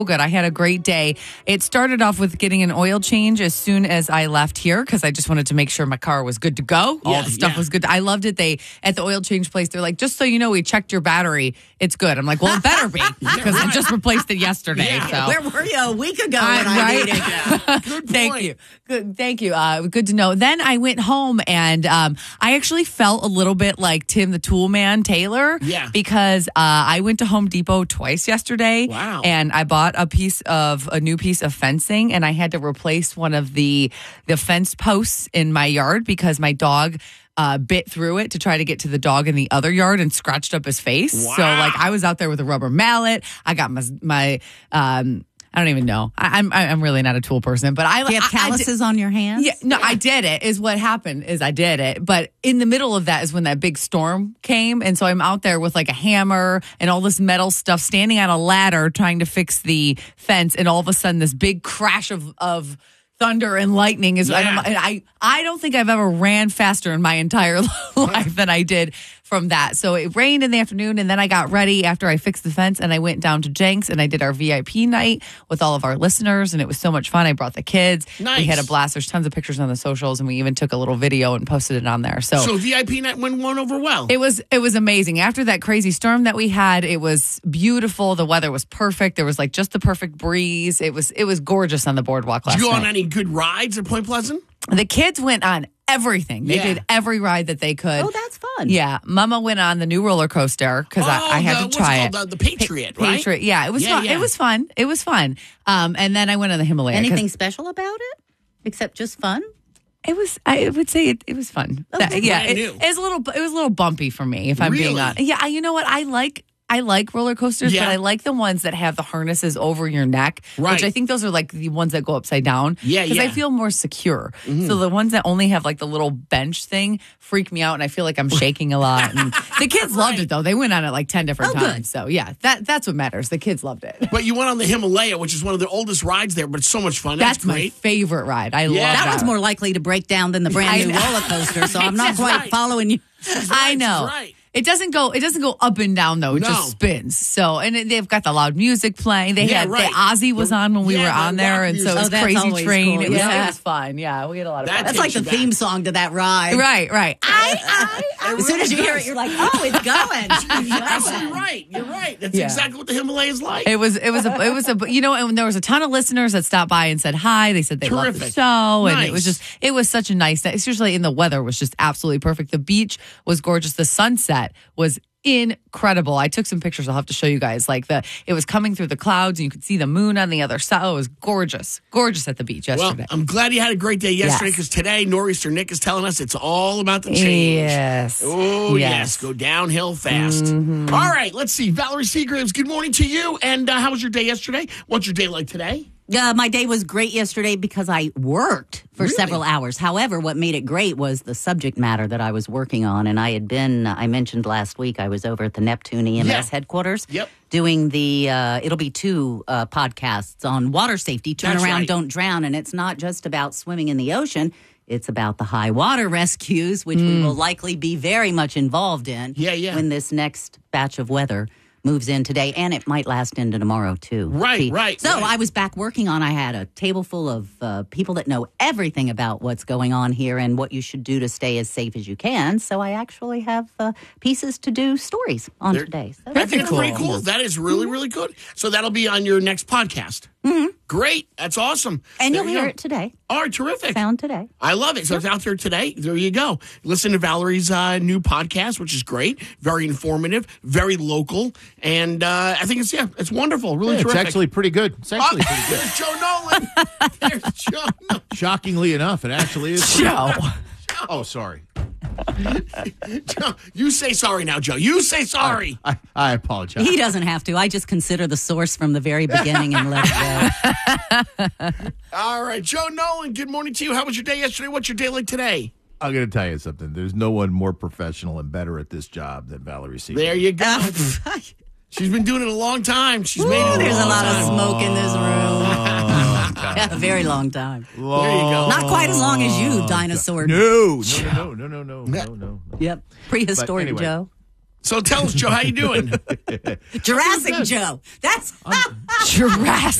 good. I had a great day. It started off with getting an oil change as soon as I left here because I just wanted to make sure my car was good to go. All the stuff was good. I loved it. At the oil change place, they're like, just so you know, we checked your battery. It's good. I'm like, well, it better be because I just replaced it yesterday. Yeah. So. Where were you a week ago when I needed you? Good Thank you. Good. Thank you. Good to know. Then I went home and I actually felt a little bit like Tim the Tool Man Taylor. Yeah. Because I went to Home Depot twice yesterday. Wow. And I bought a new piece of fencing, and I had to replace one of the fence posts in my yard because my dog bit through it to try to get to the dog in the other yard and scratched up his face. Wow. So like I was out there with a rubber mallet. I got my I don't even know. I'm really not a tool person, but Do you have calluses on your hands? Yeah, no, I did it. Is what happened. Is I did it, but in the middle of that is when that big storm came, and so I'm out there with like a hammer and all this metal stuff, standing on a ladder trying to fix the fence, and all of a sudden this big crash of thunder and lightning is. Yeah. I don't think I've ever ran faster in my entire life than I did from that. So it rained in the afternoon, and then I got ready after I fixed the fence, and I went down to Jenks, and I did our VIP night with all of our listeners, and it was so much fun. I brought the kids. Nice. We had a blast. There's tons of pictures on the socials, and we even took a little video and posted it on there. So VIP night went over well. It was amazing. After that crazy storm that we had, it was beautiful. The weather was perfect. There was like just the perfect breeze. It was gorgeous on the boardwalk last Did you go on night. any good rides at Point Pleasant? The kids went on everything. They Yeah. did every ride that they could. Oh, that's fun. Yeah. Mama went on the new roller coaster because I had to try it. The Patriot, right? Patriot. Yeah, it was fun. Yeah. It was fun. It was fun. And then I went on the Himalaya. 'cause Anything special about it except just fun? It was. I would say it was fun. Okay. Yeah, Brand it new. was a little. It was a little bumpy for me, if I'm being Really? honest. Yeah, you know what? I like roller coasters, Yeah. but I like the ones that have the harnesses over your neck, Right. which I think those are like the ones that go upside down. Yeah, because I yeah. Mm-hmm. feel more secure. So the ones that only have like the little bench thing freak me out, and I feel like I'm shaking a lot. And the kids loved it though; they went on it like 10 different Oh, good. times. So yeah, that's what matters. The kids loved it. But you went on the Himalaya, which is one of the oldest rides there, but it's so much fun. That's my great. favorite ride. I love That that. one's more likely to break down than the brand new I know. roller coaster, so I'm not She's quite right. following you. I know. She's right. It doesn't go up and down though. It No. just spins. So they've got the loud music playing. They Yeah, had right. the Ozzy was on when we Yeah, were the on there, rock and so music. it was Oh, that's Crazy always Train. cool. It was Yeah. fun. Yeah, we had a lot of That fun. That's like the Takes you theme back. song to that ride. Right. As soon as you hear it, you're like, oh, it's going. You're absolutely right. You're right. That's Yeah. exactly what the Himalaya is like. It was a you know, and there was a ton of listeners that stopped by and said hi. They said they loved the Terrific. show, and Nice. it was such a nice night. Especially in the weather was just absolutely perfect. The beach was gorgeous. The sunset was incredible. I took some pictures. I'll have to show you guys. It was coming through the clouds, and you could see the moon on the other side. Oh, it was gorgeous at the beach Well, yesterday. I'm glad you had a great day yesterday Yes. because today Nor'easter Nick is telling us it's all about the change. Yes. Oh, yes. Yes. Go downhill fast. All right, let's see. Valerie Seagraves, good morning to you. And how was your day yesterday? What's your day like today? My day was great yesterday because I worked for several hours. However, what made it great was the subject matter that I was working on. And I mentioned last week, I was over at the Neptune EMS headquarters doing it'll be 2 podcasts on water safety, Turn That's Around, right. Don't Drown. And it's not just about swimming in the ocean. It's about the high water rescues, which we will likely be very much involved in when this next batch of weather moves in today, and it might last into tomorrow, too. Right. So I was back working on, I had a table full of people that know everything about what's going on here and what you should do to stay as safe as you can. So I actually have pieces to do stories on today. So That's pretty cool. That is really, really good. So that'll be on your next podcast. Mm-hmm. Great. That's awesome. And There you'll you hear go. it today. All right, terrific. Found today. I love it. So it's out there today. There you go. Listen to Valerie's new podcast, which is great. Very informative, very local. And I think it's wonderful. Really It's terrific. actually pretty good. It's actually pretty good. There's Joe Nolan. There's Joe Nolan. Shockingly enough, it actually is. Joe. Oh, sorry. Joe, you say sorry now, Joe. You say sorry. I apologize. He doesn't have to. I just consider the source from the very beginning and let it go. All right, Joe Nolan, good morning to you. How was your day yesterday? What's your day like today? I'm going to tell you something. There's no one more professional and better at this job than Valerie Seagraves. There you go. She's been doing it a long time. She's made it. There's a lot of time. smoke in this room. A very long time. There you go. Not quite as long as you, dinosaur. No. Yep. Prehistoric But anyway, Joe. So tell us, Joe, how you doing? Jurassic Joe. That's Jurassic.